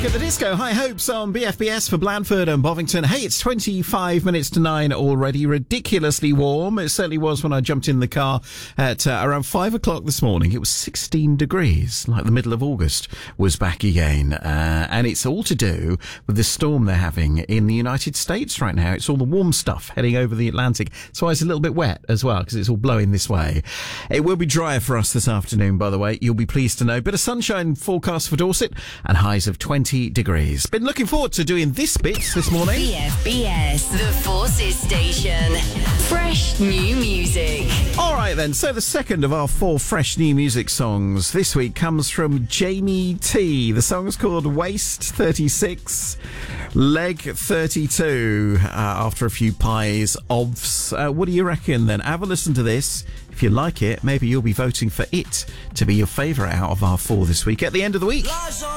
Panic at the Disco, High Hopes on BFBS for Blandford and Bovington. Hey, it's 25 minutes to 9 already. Ridiculously warm. It certainly was when I jumped in the car at around 5 o'clock this morning. It was 16 degrees, like the middle of August was back again. And it's all to do with the storm they're having in the United States right now. It's all the warm stuff heading over the Atlantic. That's why it's a little bit wet as well, because it's all blowing this way. It will be drier for us this afternoon, by the way. You'll be pleased to know. Bit of sunshine forecast for Dorset and highs of 20 degrees. Been looking forward to doing this bit this morning. BFBS, the Forces Station. Fresh new music. All right then, so the second of our 4 fresh new music songs this week comes from Jamie T. The song's called Waist 36, Leg 32, after a few pies ofs. What do you reckon then? Have a listen to this. If you like it, maybe you'll be voting for it to be your favourite out of our 4 this week at the end of the week.